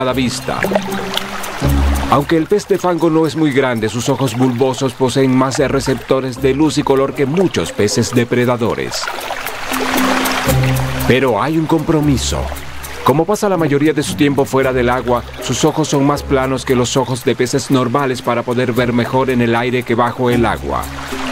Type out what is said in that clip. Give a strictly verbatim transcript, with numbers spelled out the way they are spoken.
a la vista. Aunque el pez de fango no es muy grande, sus ojos bulbosos poseen más receptores de luz y color que muchos peces depredadores. Pero hay un compromiso. Como pasa la mayoría de su tiempo fuera del agua, sus ojos son más planos que los ojos de peces normales para poder ver mejor en el aire que bajo el agua.